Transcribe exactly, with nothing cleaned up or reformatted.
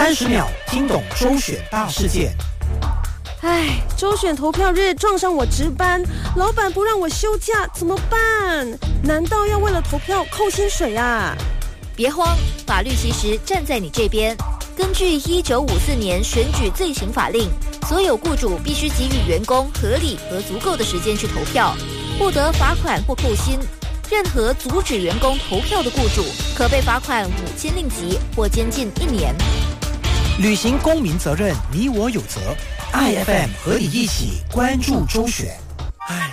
三十秒听懂周选大事件。 唉，周选投票日撞上我值班，老板不让我休假，怎么办？难道要为了投票扣薪水啊？ 别慌，法律其实站在你这边。根据一九五四年选举罪行法令，所有雇主必须给予员工合理和足够的时间去投票，不得罚款或扣薪。任何阻止员工投票的雇主，可被罚款五千令吉或监禁一年。 履行公民责任，你我有责。I F M 和你一起关注周选。